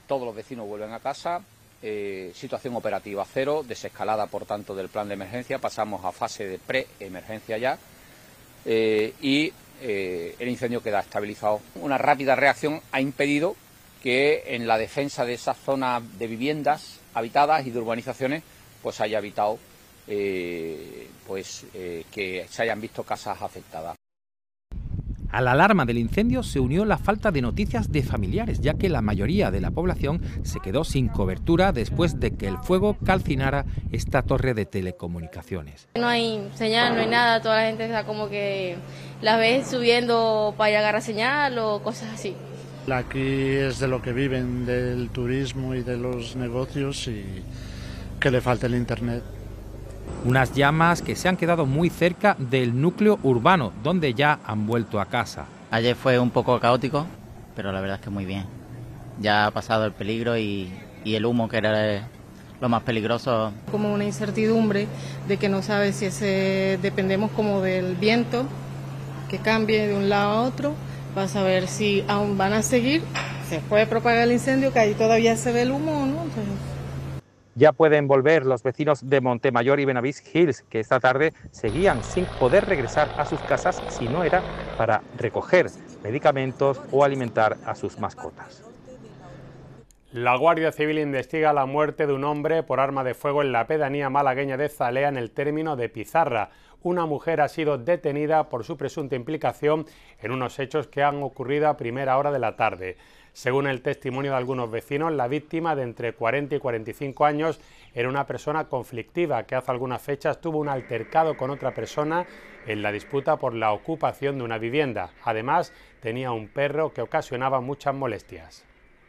todos los vecinos vuelven a casa, situación operativa cero, desescalada por tanto del plan de emergencia, pasamos a fase de pre-emergencia ya y el incendio queda estabilizado. Una rápida reacción ha impedido que en la defensa de esa zona de viviendas habitadas y de urbanizaciones pues haya evitado que se hayan visto casas afectadas. A la alarma del incendio se unió la falta de noticias de familiares, ya que la mayoría de la población se quedó sin cobertura después de que el fuego calcinara esta torre de telecomunicaciones. No hay señal, no hay nada, toda la gente está como que la ves subiendo para llegar a señal o cosas así. Aquí es de lo que viven, del turismo y de los negocios, y que le falta el internet. Unas llamas que se han quedado muy cerca del núcleo urbano, donde ya han vuelto a casa. Ayer fue un poco caótico, pero la verdad es que muy bien. Ya ha pasado el peligro y el humo, que era lo más peligroso. Como una incertidumbre de que no sabes si dependemos como del viento, que cambie de un lado a otro, para saber si aún van a seguir, se puede propagar el incendio, que ahí todavía se ve el humo, ¿no? Entonces... Ya pueden volver los vecinos de Montemayor y Benavís Hills, que esta tarde seguían sin poder regresar a sus casas si no era para recoger medicamentos o alimentar a sus mascotas. La Guardia Civil investiga la muerte de un hombre por arma de fuego en la pedanía malagueña de Zalea, en el término de Pizarra. Una mujer ha sido detenida por su presunta implicación en unos hechos que han ocurrido a primera hora de la tarde. Según el testimonio de algunos vecinos, la víctima, de entre 40 y 45 años, era una persona conflictiva que hace algunas fechas tuvo un altercado con otra persona en la disputa por la ocupación de una vivienda. Además, tenía un perro que ocasionaba muchas molestias.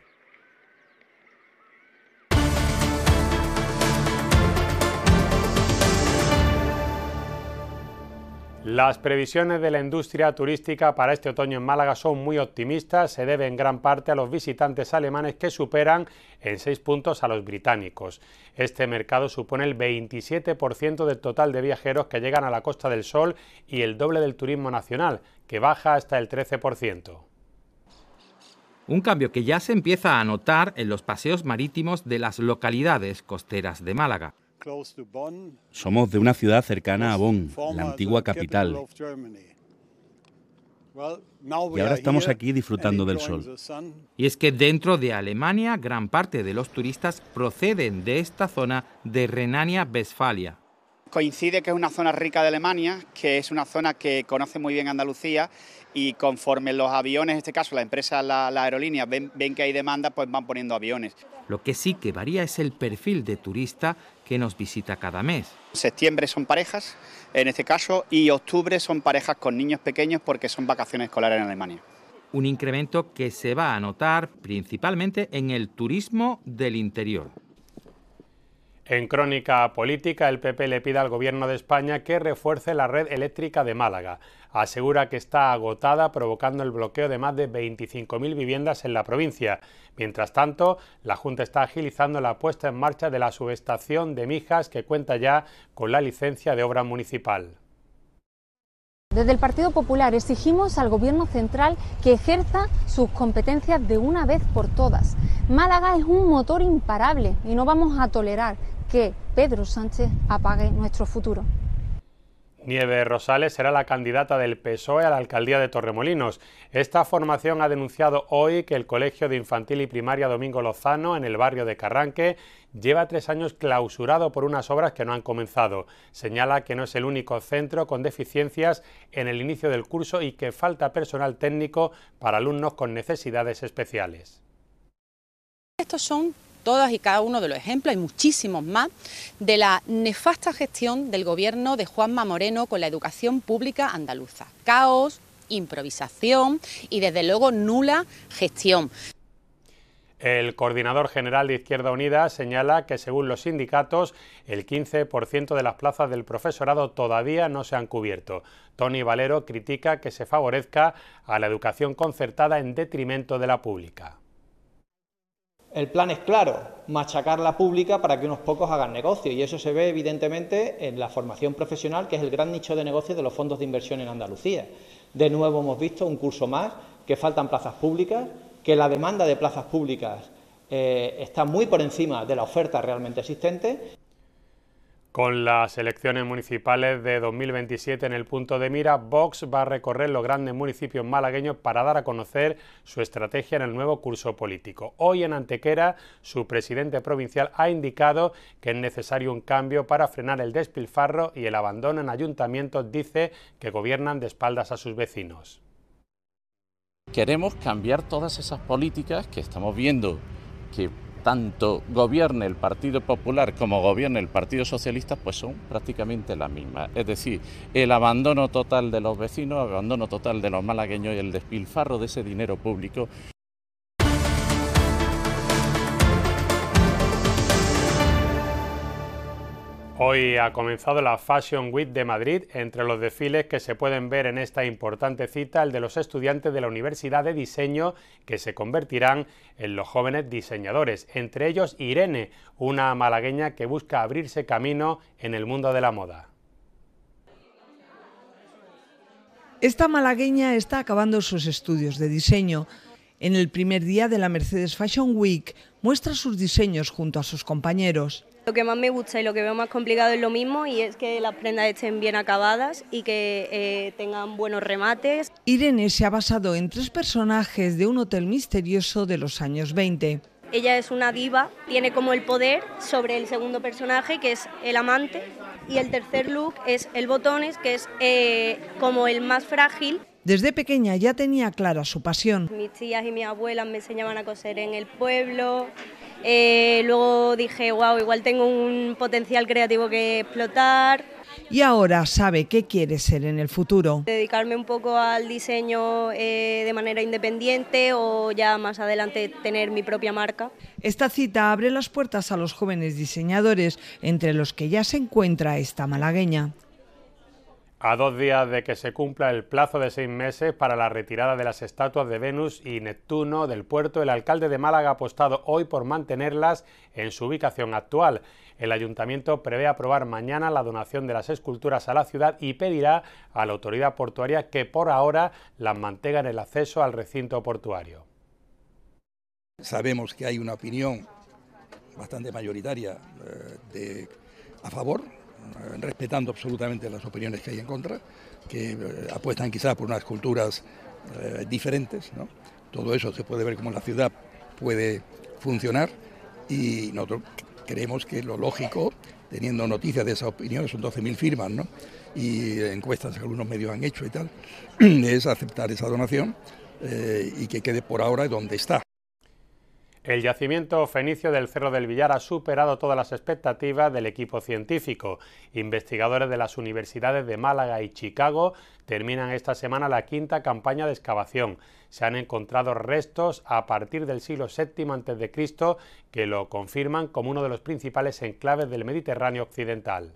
Las previsiones de la industria turística para este otoño en Málaga son muy optimistas. Se debe en gran parte a los visitantes alemanes, que superan en 6 puntos a los británicos. Este mercado supone el 27% del total de viajeros que llegan a la Costa del Sol y el doble del turismo nacional, que baja hasta el 13%. Un cambio que ya se empieza a notar en los paseos marítimos de las localidades costeras de Málaga. Somos de una ciudad cercana a Bonn, la antigua capital. Y ahora estamos aquí disfrutando del sol. Y es que dentro de Alemania, gran parte de los turistas proceden de esta zona de Renania-Westfalia. Coincide que es una zona rica de Alemania, que es una zona que conoce muy bien Andalucía, y conforme los aviones, en este caso la empresa, la aerolínea, ven que hay demanda, pues van poniendo aviones. Lo que sí que varía es el perfil de turista que nos visita cada mes. Septiembre son parejas, en este caso, y octubre son parejas con niños pequeños porque son vacaciones escolares en Alemania. Un incremento que se va a notar principalmente en el turismo del interior. En crónica política, el PP le pide al Gobierno de España que refuerce la red eléctrica de Málaga. Asegura que está agotada, provocando el bloqueo de más de 25.000 viviendas en la provincia. Mientras tanto, la Junta está agilizando la puesta en marcha de la subestación de Mijas, que cuenta ya con la licencia de obra municipal. Desde el Partido Popular exigimos al Gobierno central que ejerza sus competencias de una vez por todas. Málaga es un motor imparable y no vamos a tolerar que Pedro Sánchez apague nuestro futuro. Nieves Rosales será la candidata del PSOE a la alcaldía de Torremolinos. Esta formación ha denunciado hoy que el Colegio de Infantil y Primaria Domingo Lozano, en el barrio de Carranque, lleva 3 años clausurado por unas obras que no han comenzado. Señala que no es el único centro con deficiencias en el inicio del curso y que falta personal técnico para alumnos con necesidades especiales. Estos son todos y cada uno de los ejemplos, hay muchísimos más, de la nefasta gestión del gobierno de Juanma Moreno con la educación pública andaluza. Caos, improvisación y desde luego nula gestión. El coordinador general de Izquierda Unida señala que, según los sindicatos, el 15% de las plazas del profesorado todavía no se han cubierto. Toni Valero critica que se favorezca a la educación concertada en detrimento de la pública. El plan es claro, machacar la pública para que unos pocos hagan negocio, y eso se ve evidentemente en la formación profesional, que es el gran nicho de negocio de los fondos de inversión en Andalucía. De nuevo hemos visto un curso más, que faltan plazas públicas, que la demanda de plazas públicas está muy por encima de la oferta realmente existente. Con las elecciones municipales de 2027 en el punto de mira, Vox va a recorrer los grandes municipios malagueños para dar a conocer su estrategia en el nuevo curso político. Hoy en Antequera, su presidente provincial ha indicado que es necesario un cambio para frenar el despilfarro y el abandono en ayuntamientos, dice, que gobiernan de espaldas a sus vecinos. Queremos cambiar todas esas políticas que estamos viendo que tanto gobierne el Partido Popular como gobierne el Partido Socialista, pues son prácticamente las mismas. Es decir, el abandono total de los vecinos, el abandono total de los malagueños y el despilfarro de ese dinero público. Hoy ha comenzado la Fashion Week de Madrid. Entre los desfiles que se pueden ver en esta importante cita, el de los estudiantes de la Universidad de Diseño, que se convertirán en los jóvenes diseñadores. Entre ellos Irene, una malagueña que busca abrirse camino en el mundo de la moda. Esta malagueña está acabando sus estudios de diseño. En el primer día de la Mercedes Fashion Week muestra sus diseños junto a sus compañeros. Lo que más me gusta y lo que veo más complicado es lo mismo, y es que las prendas estén bien acabadas y que tengan buenos remates. Irene se ha basado en 3 personajes de un hotel misterioso de los años 20. Ella es una diva, tiene como el poder sobre el segundo personaje, que es el amante, y el tercer look es el botones, que es como el más frágil. Desde pequeña ya tenía clara su pasión. Mis tías y mis abuelas me enseñaban a coser en el pueblo. Luego dije, wow, igual tengo un potencial creativo que explotar. Y ahora sabe qué quiere ser en el futuro. Dedicarme un poco al diseño de manera independiente, o ya más adelante tener mi propia marca. Esta cita abre las puertas a los jóvenes diseñadores, entre los que ya se encuentra esta malagueña. A 2 días de que se cumpla el plazo de 6 meses para la retirada de las estatuas de Venus y Neptuno del puerto, el alcalde de Málaga ha apostado hoy por mantenerlas en su ubicación actual. El ayuntamiento prevé aprobar mañana la donación de las esculturas a la ciudad y pedirá a la autoridad portuaria que por ahora las mantenga en el acceso al recinto portuario. Sabemos que hay una opinión bastante mayoritaria a favor, respetando absolutamente las opiniones que hay en contra, que apuestan quizás por unas culturas diferentes, ¿no? Todo eso se puede ver cómo la ciudad puede funcionar, y nosotros creemos que lo lógico, teniendo noticias de esa opinión, son 12.000 firmas, ¿no? Y encuestas que algunos medios han hecho y tal, es aceptar esa donación y que quede por ahora donde está. El yacimiento fenicio del Cerro del Villar ha superado todas las expectativas del equipo científico. Investigadores de las universidades de Málaga y Chicago terminan esta semana la 5ª campaña de excavación. Se han encontrado restos a partir del siglo VII a.C. que lo confirman como uno de los principales enclaves del Mediterráneo occidental.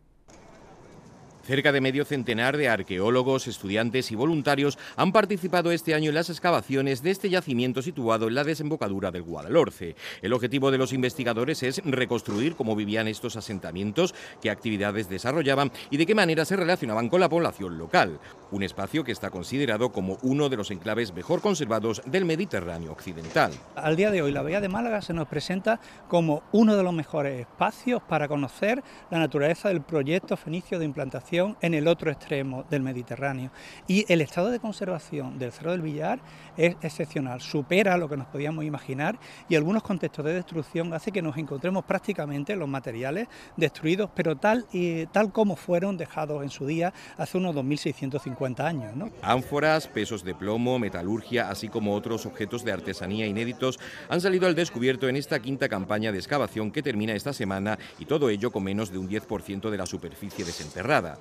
Cerca de medio centenar de arqueólogos, estudiantes y voluntarios han participado este año en las excavaciones de este yacimiento situado en la desembocadura del Guadalhorce. El objetivo de los investigadores es reconstruir cómo vivían estos asentamientos, qué actividades desarrollaban y de qué manera se relacionaban con la población local. Un espacio que está considerado como uno de los enclaves mejor conservados del Mediterráneo occidental. Al día de hoy, la Bahía de Málaga se nos presenta como uno de los mejores espacios para conocer la naturaleza del proyecto fenicio de implantación en el otro extremo del Mediterráneo, y el estado de conservación del Cerro del Villar es excepcional, supera lo que nos podíamos imaginar, y algunos contextos de destrucción hace que nos encontremos prácticamente los materiales destruidos, pero tal como fueron dejados en su día hace unos 2.650 años, ¿no? Ánforas, pesos de plomo, metalurgia, así como otros objetos de artesanía inéditos han salido al descubierto en esta 5ª campaña de excavación que termina esta semana, y todo ello con menos de un 10% de la superficie desenterrada.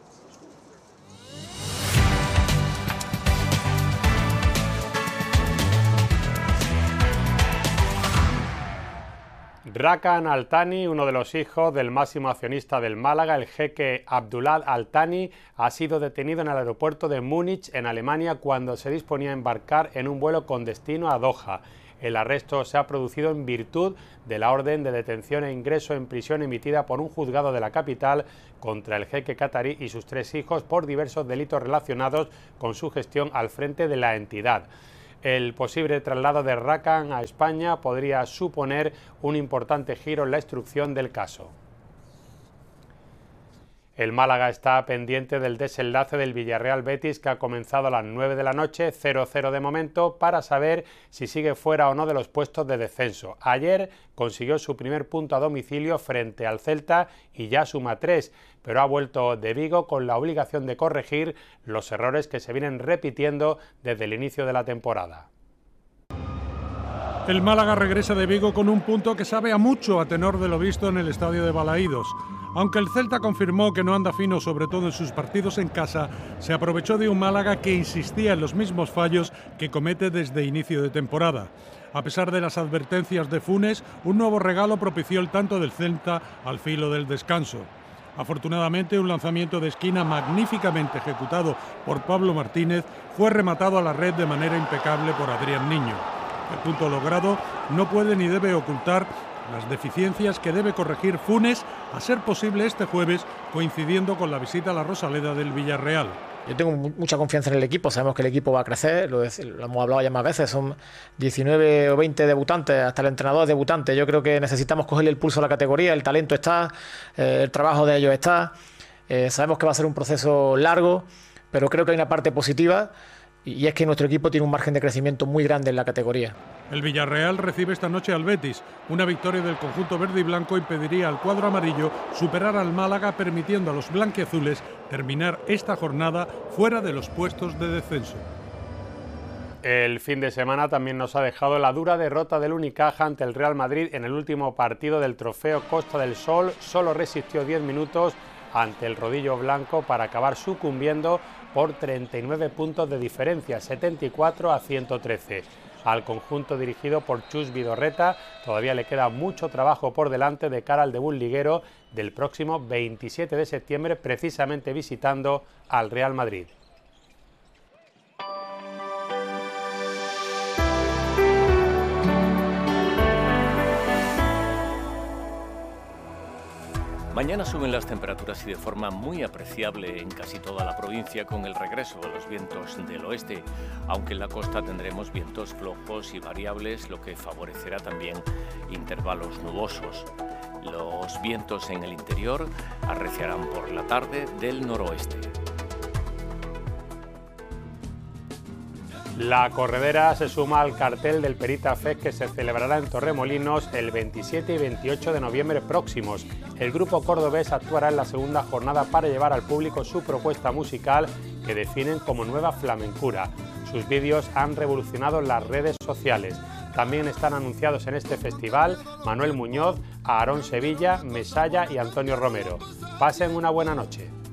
Rakan Al-Thani, uno de los hijos del máximo accionista del Málaga, el jeque Abdullah Al-Thani, ha sido detenido en el aeropuerto de Múnich, en Alemania, cuando se disponía a embarcar en un vuelo con destino a Doha. El arresto se ha producido en virtud de la orden de detención e ingreso en prisión emitida por un juzgado de la capital contra el jeque catarí y sus 3 hijos por diversos delitos relacionados con su gestión al frente de la entidad. El posible traslado de Rakan a España podría suponer un importante giro en la instrucción del caso. El Málaga está pendiente del desenlace del Villarreal Betis, que ha comenzado a las 9 de la noche, 0-0 de momento, para saber si sigue fuera o no de los puestos de descenso. Ayer consiguió su primer punto a domicilio frente al Celta y ya suma 3, pero ha vuelto de Vigo con la obligación de corregir los errores que se vienen repitiendo desde el inicio de la temporada. El Málaga regresa de Vigo con un punto que sabe a mucho a tenor de lo visto en el estadio de Balaídos. Aunque el Celta confirmó que no anda fino, sobre todo en sus partidos en casa, se aprovechó de un Málaga que insistía en los mismos fallos que comete desde inicio de temporada. A pesar de las advertencias de Funes, un nuevo regalo propició el tanto del Celta al filo del descanso. Afortunadamente, un lanzamiento de esquina magníficamente ejecutado por Pablo Martínez fue rematado a la red de manera impecable por Adrián Niño. El punto logrado no puede ni debe ocultar las deficiencias que debe corregir Funes, a ser posible este jueves, coincidiendo con la visita a la Rosaleda del Villarreal. Yo tengo mucha confianza en el equipo, sabemos que el equipo va a crecer, lo hemos hablado ya más veces, son 19 o 20 debutantes, hasta el entrenador es debutante. Yo creo que necesitamos cogerle el pulso a la categoría, el talento está, el trabajo de ellos está, sabemos que va a ser un proceso largo, pero creo que hay una parte positiva, y es que nuestro equipo tiene un margen de crecimiento muy grande en la categoría. El Villarreal recibe esta noche al Betis. Una victoria del conjunto verde y blanco impediría al cuadro amarillo superar al Málaga, permitiendo a los blanquiazules terminar esta jornada fuera de los puestos de descenso. El fin de semana también nos ha dejado la dura derrota del Unicaja ante el Real Madrid en el último partido del Trofeo Costa del Sol. Solo resistió 10 minutos ante el rodillo blanco para acabar sucumbiendo por 39 puntos de diferencia, 74-113. Al conjunto dirigido por Chus Vidorreta todavía le queda mucho trabajo por delante de cara al debut liguero del próximo 27 de septiembre, precisamente visitando al Real Madrid. Mañana suben las temperaturas y de forma muy apreciable en casi toda la provincia con el regreso de los vientos del oeste, aunque en la costa tendremos vientos flojos y variables, lo que favorecerá también intervalos nubosos. Los vientos en el interior arreciarán por la tarde del noroeste. La corredera se suma al cartel del Perita Fest, que se celebrará en Torremolinos el 27 y 28 de noviembre próximos. El grupo cordobés actuará en la segunda jornada para llevar al público su propuesta musical, que definen como nueva flamencura. Sus vídeos han revolucionado las redes sociales. También están anunciados en este festival Manuel Muñoz, Aarón Sevilla, Mesalla y Antonio Romero. Pasen una buena noche.